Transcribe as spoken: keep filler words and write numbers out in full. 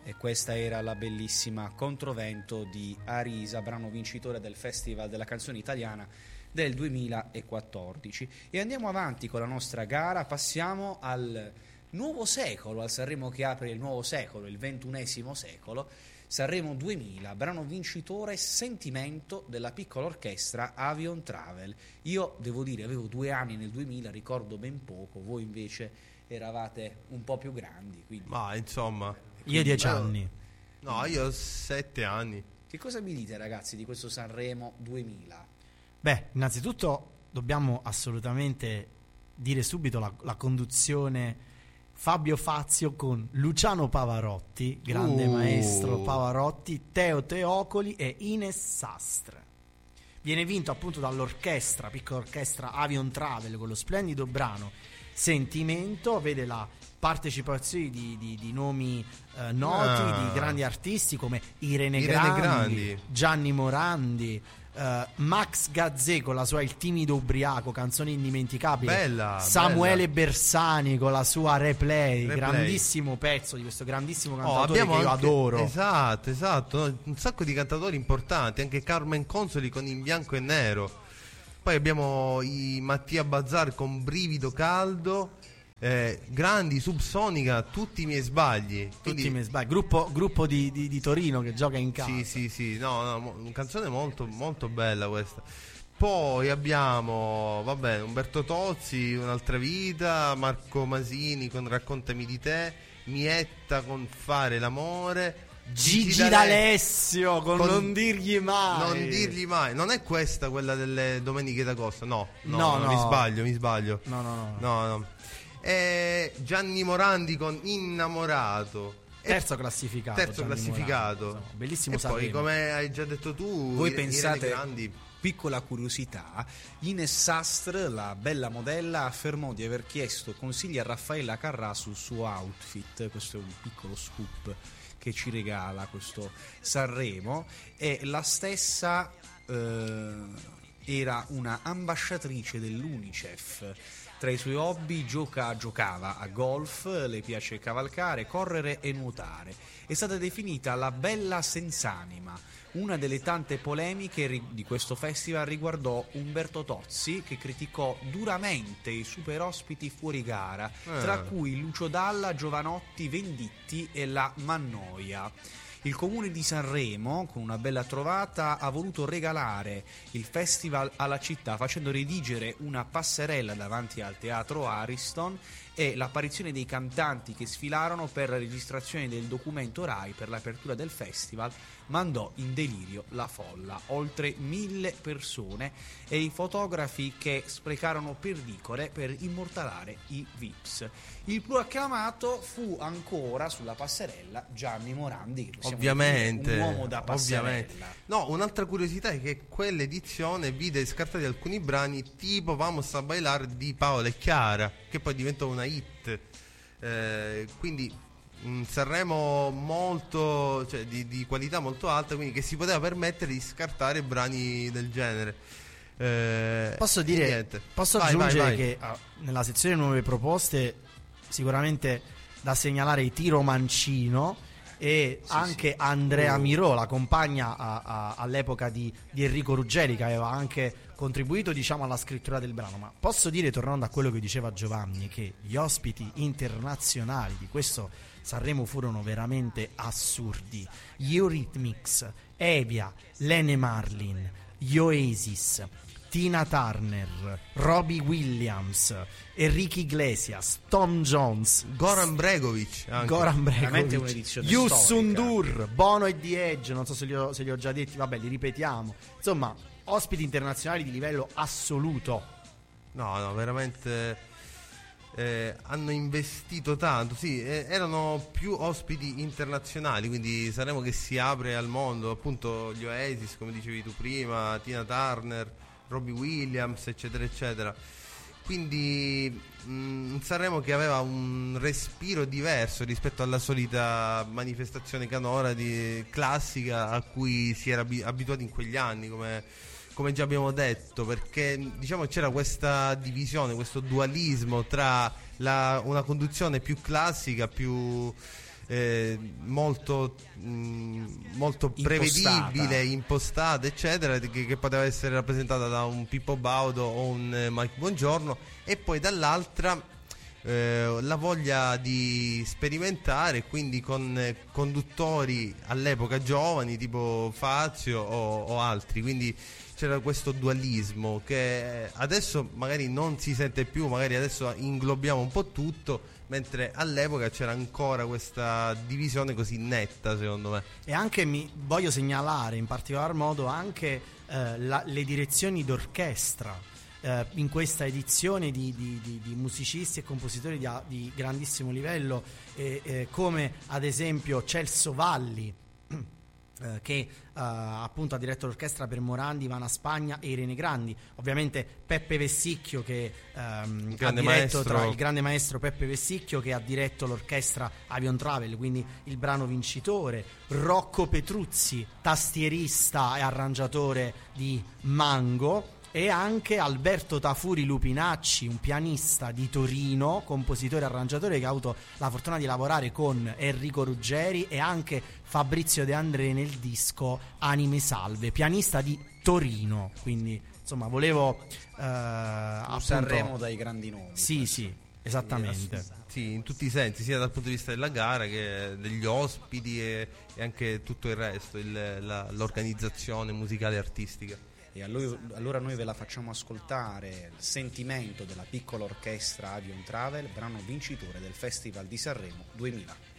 E questa era la bellissima Controvento di Arisa, brano vincitore del Festival della Canzone Italiana del duemilaquattordici. E andiamo avanti con la nostra gara, passiamo al nuovo secolo, al Sanremo che apre il nuovo secolo, il ventunesimo secolo, Sanremo duemila, brano vincitore Sentimento della piccola orchestra Avion Travel. Io devo dire, avevo due anni nel duemila, ricordo ben poco, voi invece eravate un po' più grandi. Quindi... Ma insomma... Io dieci anni. No, io ho sette anni. Che cosa mi dite, ragazzi, di questo Sanremo duemila? Beh, innanzitutto dobbiamo assolutamente dire subito la, la conduzione Fabio Fazio con Luciano Pavarotti, grande uh. maestro Pavarotti, Teo Teocoli e Ines Sastre. Viene vinto appunto dall'orchestra, piccola orchestra Avion Travel, con lo splendido brano Sentimento. Vede la partecipazione di, di, di nomi eh, noti, ah. di grandi artisti come Irene, Irene Grandi, Grandi, Gianni Morandi, eh, Max Gazzè con la sua Il timido ubriaco, canzone indimenticabile, bella, Samuele bella. Bersani con la sua Replay, Replay. grandissimo pezzo di questo grandissimo Oh, cantautore abbiamo che io anche, adoro. esatto, esatto, no? Un sacco di cantatori importanti, anche Carmen Consoli con In bianco e nero. Poi abbiamo i Mattia Bazzar con Brivido caldo. Eh, grandi, Subsonica, Tutti i miei sbagli. Quindi, Tutti i miei sbagli. Gruppo, gruppo di, di, di Torino che gioca in casa. Sì, sì, sì. No, no, mo- una canzone molto, molto bella questa. Poi abbiamo, va bene, Umberto Tozzi, Un'altra vita, Marco Masini con Raccontami di te, Mietta con Fare l'amore, Gigi, Gigi D'Alessio con, con Non dirgli mai. Non dirgli mai. Non è questa quella delle Domeniche d'Agosto? No, no, No, no, no. mi sbaglio, mi sbaglio. No, no, no. No, no. E Gianni Morandi con Innamorato. Terzo classificato. Terzo Gianni classificato. Morandi, insomma, bellissimo E poi, Sanremo. come hai già detto tu, Voi Irene pensate, Grandi. piccola curiosità, Ines Sastre, la bella modella, affermò di aver chiesto consigli a Raffaella Carrà sul suo outfit. Questo è un piccolo scoop che ci regala questo Sanremo. E la stessa eh, era una ambasciatrice dell'Unicef. Tra i suoi hobby gioca, giocava a golf, le piace cavalcare, correre e nuotare. È stata definita la bella senz'anima. Una delle tante polemiche di questo festival riguardò Umberto Tozzi, che criticò duramente i super ospiti fuori gara, eh. tra cui Lucio Dalla, Giovanotti, Venditti e la Mannoia. Il comune di Sanremo, con una bella trovata, ha voluto regalare il festival alla città facendo redigere una passerella davanti al teatro Ariston e l'apparizione dei cantanti che sfilarono per la registrazione del documento Rai per l'apertura del festival mandò in delirio la folla, oltre mille persone, e i fotografi che sprecarono perdicole per immortalare i V I Ps. Il più acclamato fu ancora sulla passerella Gianni Morandi, che possiamo Ovviamente, dire un uomo da passerella. ovviamente. No, un'altra curiosità è che quell'edizione vide scartati alcuni brani tipo Vamos a bailar di Paola e Chiara, che poi diventò una hit. Eh, quindi un Sanremo molto, cioè, di, di qualità molto alta, quindi che si poteva permettere di scartare brani del genere. Eh, Posso dire, niente. posso Vai, aggiungere vai, vai. che ah, nella sezione nuove proposte sicuramente da segnalare Tiro Mancino e Sì, anche sì. Andrea Oh. Mirò, la compagna a, a, all'epoca di, di Enrico Ruggeri, che aveva anche contribuito, diciamo, alla scrittura del brano. Ma posso dire, tornando a quello che diceva Giovanni, che gli ospiti internazionali di questo Sanremo furono veramente assurdi. Gli Eurythmics, Evia, Lene Marlin, gli Oasis, Tina Turner, Robbie Williams, Enrique Iglesias, Tom Jones, Goran Bregovic anche. Goran Veramente Bregovic, un'edizione Youssou storica. N'Dour, Bono e The Edge, non so se li, ho, se li ho già detti, vabbè, li ripetiamo. Insomma, ospiti internazionali di livello assoluto. No, no, veramente eh, hanno investito tanto. Sì, eh, erano più ospiti internazionali, quindi Sanremo che si apre al mondo, appunto gli Oasis, come dicevi tu prima, Tina Turner, Robbie Williams, eccetera, eccetera. Quindi mh, un Sanremo che aveva un respiro diverso rispetto alla solita manifestazione canora di, classica a cui si era abi- abituati in quegli anni, come, come già abbiamo detto, perché diciamo c'era questa divisione, questo dualismo tra la, una conduzione più classica, più eh, molto, mh, molto Impostata. prevedibile, impostata, eccetera, che, che poteva essere rappresentata da un Pippo Baudo o un eh, Mike Bongiorno, e poi dall'altra eh, la voglia di sperimentare, quindi con eh, conduttori all'epoca giovani tipo Fazio o, o altri, quindi c'era questo dualismo che adesso magari non si sente più, magari adesso inglobiamo un po' tutto, mentre all'epoca c'era ancora questa divisione così netta, secondo me. E anche mi voglio segnalare in particolar modo anche eh, la, le direzioni d'orchestra eh, in questa edizione di, di, di, di musicisti e compositori di, di grandissimo livello, eh, eh, come ad esempio Celso Valli, eh, che Uh, appunto ha diretto l'orchestra per Morandi, Ivana Spagna e Irene Grandi. Ovviamente Peppe Vessicchio che um, il, ha grande diretto maestro. tra il grande maestro Peppe Vessicchio che ha diretto l'orchestra Avion Travel, quindi il brano vincitore. Rocco Petruzzi, tastierista e arrangiatore di Mango, e anche Alberto Tafuri Lupinacci, un pianista di Torino, compositore e arrangiatore che ha avuto la fortuna di lavorare con Enrico Ruggeri e anche Fabrizio De André nel disco Anime Salve, pianista di Torino. Quindi insomma volevo eh, appunto... Sanremo dai grandi nomi. Sì, sì, esattamente. Sì, in tutti i sensi, sia dal punto di vista della gara che degli ospiti e, e anche tutto il resto, il, la, l'organizzazione musicale e artistica. E allora noi ve la facciamo ascoltare, il sentimento della piccola orchestra Avion Travel, brano vincitore del Festival di Sanremo duemila.